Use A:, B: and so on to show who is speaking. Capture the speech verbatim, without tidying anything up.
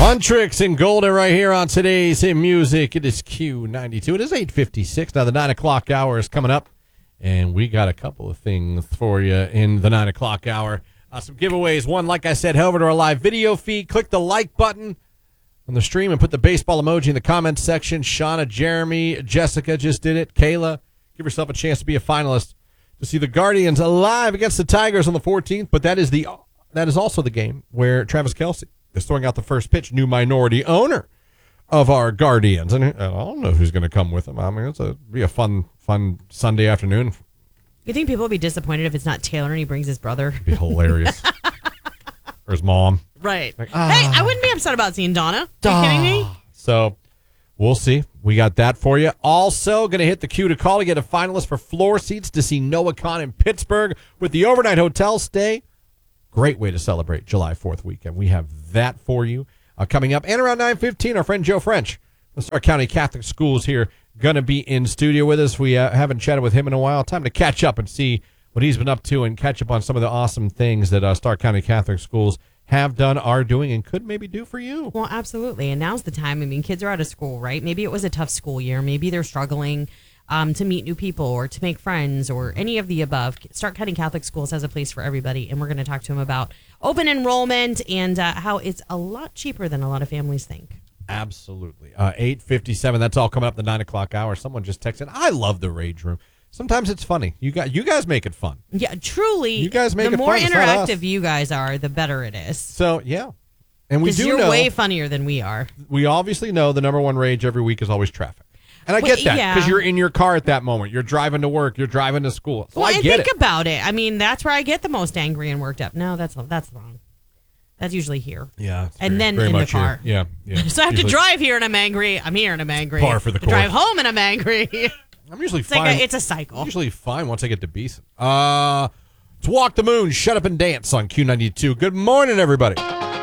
A: Fun Tricks and Golden right here on today's Hit Music. It is Q ninety-two. It is eight fifty-six. Now the nine o'clock hour is coming up, and we got a couple of things for you in the nine o'clock hour. Uh, some giveaways. One, like I said, head over to our live video feed. Click the like button on the stream and put the baseball emoji in the comments section. Shauna, Jeremy, Jessica just did it. Kayla, give yourself a chance to be a finalist to see the Guardians alive against the Tigers on the fourteenth. But that is the that is also the game where Travis Kelce is throwing out the first pitch, new minority owner of our Guardians. And I don't know who's going to come with him. I mean, it's a be a fun, fun Sunday afternoon.
B: You think people will be disappointed if it's not Taylor and he brings his brother?
A: It'd be hilarious. Or his mom.
B: Right.
A: Like, ah,
B: hey, I wouldn't be upset about seeing Donna. Are you kidding me?
A: So we'll see. We got that for you. Also, going to hit the queue to call to get a finalist for floor seats to see Noah Khan in Pittsburgh with the overnight hotel stay. Great way to celebrate July fourth weekend. We have that for you uh, coming up. And around nine fifteen, our friend Joe French from Stark County Catholic Schools here, going to be in studio with us. We uh, haven't chatted with him in a while. Time to catch up and see what he's been up to and catch up on some of the awesome things that uh, Stark County Catholic Schools have done, are doing, and could maybe do for you.
B: Well, absolutely. And now's the time. I mean, kids are out of school, right? Maybe it was a tough school year. Maybe they're struggling um, to meet new people or to make friends or any of the above. Stark County Catholic Schools has a place for everybody, and we're going to talk to him about open enrollment and uh, how it's a lot cheaper than a lot of families think.
A: Absolutely. Uh, eight fifty-seven, that's all coming up the nine o'clock hour. Someone just texted, I love the Rage Room. Sometimes it's funny. You got, you guys make it fun.
B: Yeah, truly.
A: You guys make
B: the
A: it
B: more
A: fun. It's not us.
B: interactive you guys are, the better it is.
A: So, yeah. And we do
B: you're
A: know,
B: way funnier than we are.
A: we obviously know the number one rage every week is always traffic. And I
B: Well,
A: get that
B: yeah.
A: because you're in your car at that moment. You're driving to work. You're driving to school. So
B: Well,
A: I
B: and
A: get
B: think
A: it.
B: about it. I mean, that's where I get the most angry and worked up. No, that's that's wrong. That's usually here.
A: Yeah. it's
B: And
A: very-
B: then
A: very
B: in the
A: much here.
B: car.
A: Yeah. yeah.
B: So I have to
A: Usually-
B: drive here and I'm angry. I'm here and I'm angry.
A: Par for the
B: I drive
A: course.
B: home and I'm angry. it's
A: I'm usually
B: like
A: fine.
B: a, it's a cycle.
A: I'm usually fine once I get to Beeson. Uh, it's Walk the Moon, Shut Up and Dance on Q ninety-two. Good morning, everybody.